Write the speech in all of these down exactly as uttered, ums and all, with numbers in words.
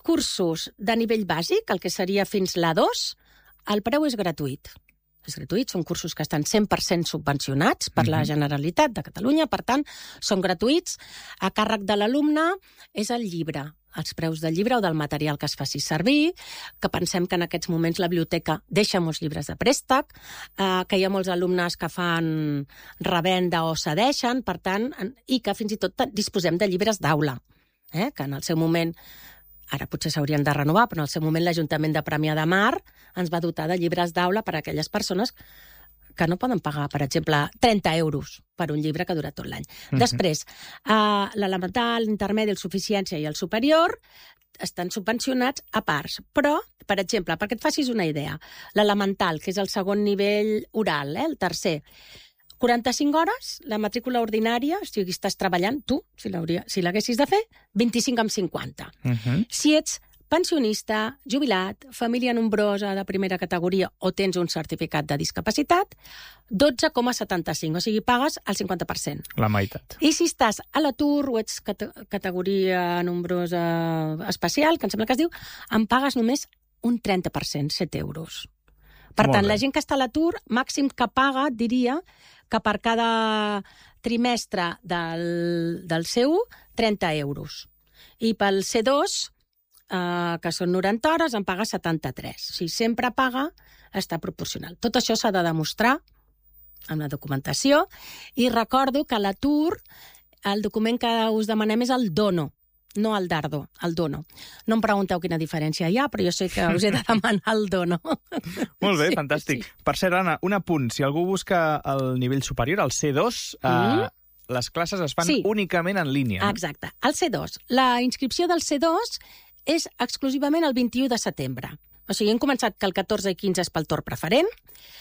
cursos de nivell bàsic, el que seria fins l'A dos, el preu és gratuït. És gratuït, són cursos que estan cent per cent subvencionats per la Generalitat de Catalunya, per tant, són gratuïts. A càrrec de l'alumne és el llibre, els preus del llibre o del material que es faci servir, que pensem que en aquests moments la biblioteca deixa molts llibres de préstec, eh, que hi ha molts alumnes que fan revenda o cedeixen, per tant, i que fins i tot disposem de llibres d'aula, eh, que en el seu moment... Ara potser s'haurien de renovar, però en el seu moment l'Ajuntament de Premià de Mar ens va dotar de llibres d'aula per a aquelles persones que no poden pagar, per exemple, trenta euros per un llibre que dura tot l'any. Uh-huh. Després, eh, l'elemental, l'intermedi, el suficiència i el superior estan subvencionats a parts. Però, per exemple, perquè et facis una idea, l'elemental, que és el segon nivell oral, eh, el tercer, quaranta-cinc hores, la matrícula ordinària, o sigui, estàs treballant, tu, si l'haguessis de fer, vint-i-cinc amb cinquanta. Uh-huh. Si ets pensionista, jubilat, família nombrosa de primera categoria o tens un certificat de discapacitat, dotze coma setanta-cinc, o sigui, pagues el cinquanta per cent. La meitat. I si estàs a l'atur o ets cate- categoria nombrosa especial, que em sembla que es diu, em pagues només un trenta per cent, set euros. Per Molt tant, bé. la gent que està a l'atur, màxim que paga, diria, que per cada trimestre del, del C u, trenta euros. I pel C dos, eh, que són noranta hores, en paga setanta-tres. O sigui, sempre paga, està proporcional. Tot això s'ha de demostrar amb la documentació, i recordo que a l'atur el document que us demanem és el dono, no el dardo, el dono. No em pregunteu quina diferència hi ha, però jo sé que us he de demanar el dono. Molt bé, Sí, fantàstic. sí. Per cert, Anna, un apunt. Si algú busca el nivell superior, el C dos, Mm. eh, les classes es fan Sí. únicament en línia. No? Exacte. El C dos. La inscripció del C dos és exclusivament el vint-i-u de setembre. O sigui, hem començat que el catorze i quinze és pel torn preferent,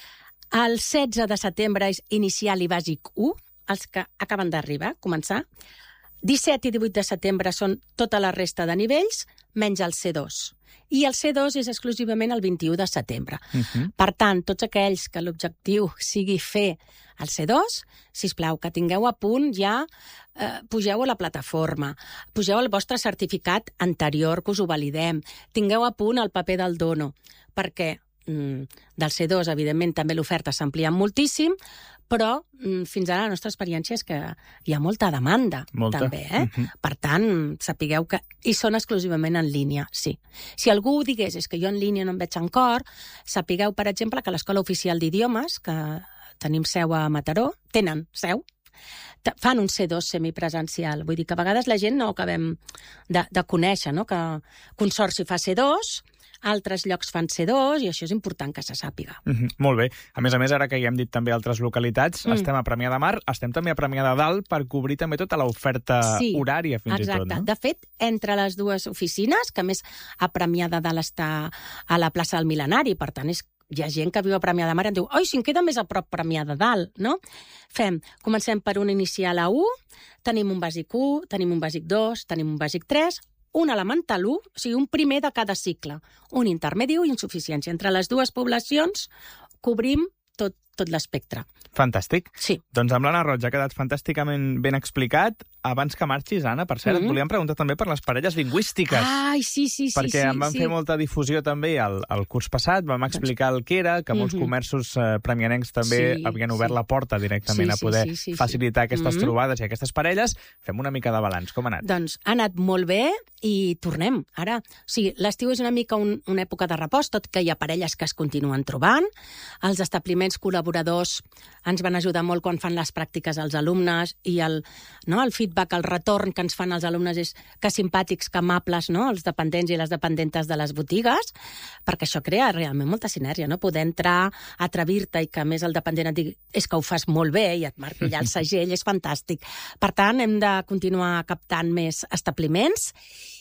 el setze de setembre és inicial i bàsic u, els que acaben d'arribar, començar. disset i divuit de setembre són tota la resta de nivells, menys el C dos. I el C dos és exclusivament el vint-i-u de setembre. Uh-huh. Per tant, tots aquells que l'objectiu sigui fer el C dos, sisplau, que tingueu a punt ja, eh, pugeu a la plataforma, pugeu el vostre certificat anterior, que us ho validem, tingueu a punt el paper del dono, perquè mm, del C dos, evidentment, també l'oferta s'amplia moltíssim, però mm, fins ara la nostra experiència és que hi ha molta demanda, Molta. també. Eh? Mhm. Per tant, sapigueu que hi són exclusivament en línia, sí. Si algú digués és que jo en línia no em veig en cor, sapigueu, per exemple, que l'Escola Oficial d'Idiomes, que tenim seu a Mataró, tenen seu, te- fan un C dos semipresencial. Vull dir que a vegades la gent no ho acabem de, de conèixer, no? Que Consorci fa C dos, altres llocs fan C dos, i això és important que se sàpiga. Mhm. Molt bé. A més a més, ara que ja hem dit també altres localitats, Mm. estem a Premià de Mar, estem també a Premià de Dalt per cobrir també tota l'oferta Sí, horària, fins Exacte. i tot, no? De fet, entre les dues oficines, que a més a Premià de Dalt està a la plaça del Mil·lenari, per tant, és, hi ha gent que viu a Premià de Mar i em diu oi, si em queda més a prop Premià de Dalt, no? Fem, comencem per un inicial a u, tenim un bàsic u, tenim un bàsic dos, tenim un bàsic tres, un elemental u, o sigui, un primer de cada cicle, un intermedi u i insuficiència. Entre les dues poblacions cobrim tot, tot l'espectre. Fantàstic. Sí. Doncs amb l'Anna Roig ha quedat fantàsticament ben explicat. Abans que marxis, Anna, per cert, mm-hmm. et volíem preguntar també per les parelles lingüístiques. Ai, sí, sí, sí. perquè sí, en van sí. fer molta difusió també al, al curs passat, vam explicar el que era, que molts Mhm. comerços eh, premianencs també Sí, havien obert sí. la porta directament Sí, a sí, poder sí, sí, sí. facilitar aquestes Mhm. trobades i aquestes parelles. Fem una mica de balanç. Com ha anat? Doncs ha anat molt bé i tornem, ara. O sigui, l'estiu és una mica un, una època de repòs, tot que hi ha parelles que es continuen trobant. Els establiments col·laboradors ens van ajudar molt quan fan les pràctiques als alumnes i el, no, el feedback, el retorn que ens fan els alumnes és que simpàtics, que amables, no? Els dependents i les dependentes de les botigues, perquè això crea realment molta sinergia, no? Poder entrar, atrevir-te i que a més el dependent et digui és que ho fas molt bé i et marqui allà el segell, és fantàstic. Per tant, hem de continuar captant més establiments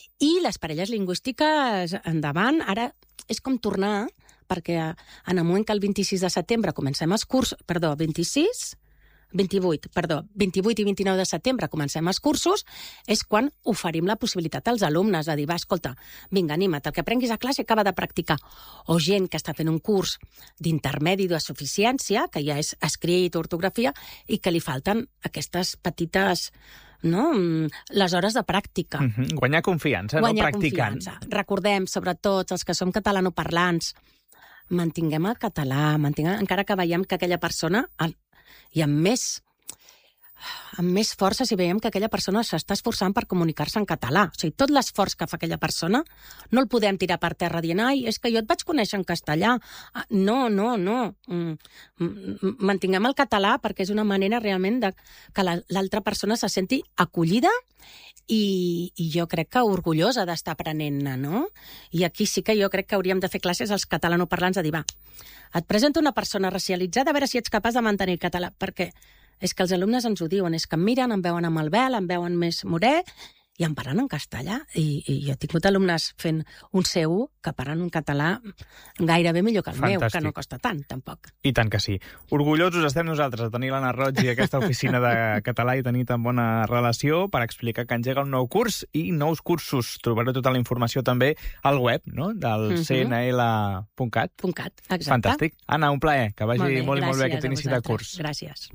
i les parelles lingüístiques endavant. Ara és com tornar, perquè en el moment que el vint-i-sis de setembre comencem els cursos, perdó, vint-i-sis, vint-i-vuit, perdó, vint-i-vuit i vint-i-nou de setembre comencem els cursos, és quan oferim la possibilitat als alumnes de dir, va, escolta, vinga, anima't, el que aprenguis a classe acaba de practicar. O gent que està fent un curs d'intermedi de suficiència, que ja és escrit, ortografia, i que li falten aquestes petites no? Les hores de pràctica. Uh -huh. Guanyar confiança, Guanyar no? Practicant. confiança. Recordem, sobretot, els que som catalanoparlants, mantinguem el català, mantinguem, encara que veiem que aquella persona, i amb més, amb més força si veiem que aquella persona s'està esforçant per comunicar-se en català. O sigui, tot l'esforç que fa aquella persona no el podem tirar per terra dient ai, és que jo et vaig conèixer en castellà. No, no, no. Mantinguem el català perquè és una manera realment de que l'altra persona se senti acollida i, i jo crec que orgullosa d'estar aprenent-ne, no? I aquí sí que jo crec que hauríem de fer classes als catalanoparlants de dir, va, et presento una persona racialitzada a veure si ets capaç de mantenir el català, perquè és que els alumnes ens ho diuen, és que em miren, em veuen amb el vel, em veuen més morè, i em parlen en castellà. I, i jo he tingut alumnes fent un C u que parlen en català gairebé millor que el Fantàstic. meu, que no costa tant, tampoc. I tant que sí. Orgullosos estem nosaltres de tenir l'Anna Roig i aquesta oficina de català i tenir tan bona relació per explicar que engega un nou curs i nous cursos. Trobareu tota la informació també al web, no?, del Mhm. c n l punt cat. .cat, exacte. Fantàstic. Anna, un plaer. Que vagi Molt bé, molt i molt bé gràcies aquest a inici de vosaltres. curs. Gràcies.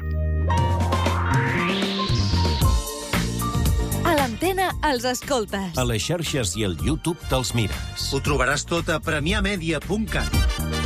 A l'antena els escoltes. A les xarxes i al YouTube te'ls mires. Ho trobaràs tot a premià media punt cat.